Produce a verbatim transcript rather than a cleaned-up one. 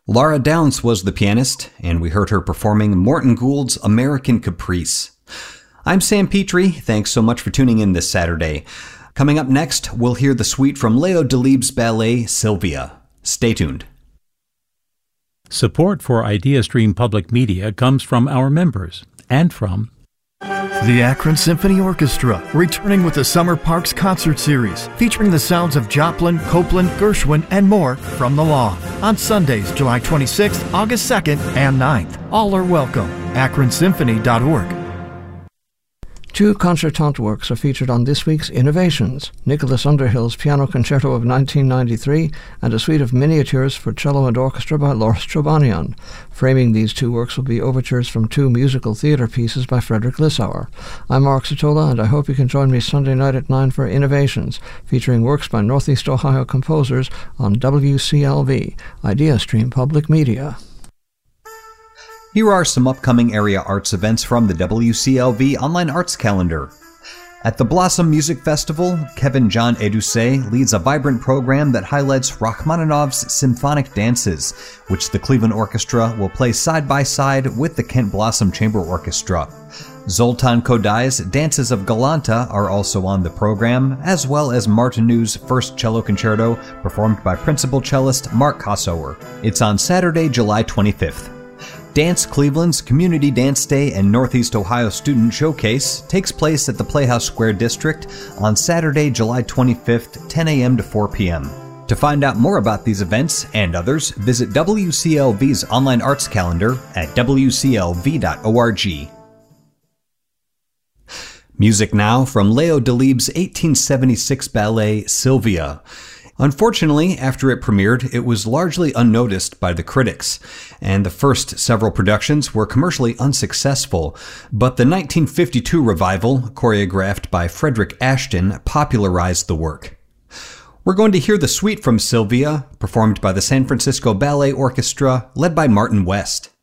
Laura Downs was the pianist, and we heard her performing Morton Gould's American Caprice. I'm Sam Petrie. Thanks so much for tuning in this Saturday. Coming up next, we'll hear the suite from Leo Delibes' ballet, Sylvia. Stay tuned. Support for IdeaStream Public Media comes from our members and from the Akron Symphony Orchestra, returning with the Summer Parks Concert Series, featuring the sounds of Joplin, Copeland, Gershwin, and more from the lawn. On Sundays, July twenty-sixth, August second, and ninth. All are welcome. akron symphony dot org. Two concertante works are featured on this week's Innovations, Nicholas Underhill's Piano Concerto of nineteen ninety-three and a suite of miniatures for cello and orchestra by Loris Chobanian. Framing these two works will be overtures from two musical theatre pieces by Frederick Lissauer. I'm Mark Satola, and I hope you can join me Sunday night at nine for Innovations, featuring works by Northeast Ohio composers on W C L V, IdeaStream Public Media. Here are some upcoming area arts events from the W C L V Online Arts Calendar. At the Blossom Music Festival, Kevin John Edusei leads a vibrant program that highlights Rachmaninoff's symphonic dances, which the Cleveland Orchestra will play side by side with the Kent Blossom Chamber Orchestra. Zoltan Kodai's Dances of Galanta are also on the program, as well as Martinou's First Cello Concerto, performed by principal cellist Mark Kossower. It's on Saturday, July twenty-fifth. Dance Cleveland's Community Dance Day and Northeast Ohio Student Showcase takes place at the Playhouse Square District on Saturday, July twenty-fifth, ten a.m. to four p.m. To find out more about these events and others, visit W C L V's online arts calendar at w c l v dot org. Music now from Leo Delibes' eighteen seventy-six ballet, Sylvia. Unfortunately, after it premiered, it was largely unnoticed by the critics, and the first several productions were commercially unsuccessful, but the nineteen fifty-two revival, choreographed by Frederick Ashton, popularized the work. We're going to hear the suite from Sylvia, performed by the San Francisco Ballet Orchestra, led by Martin West.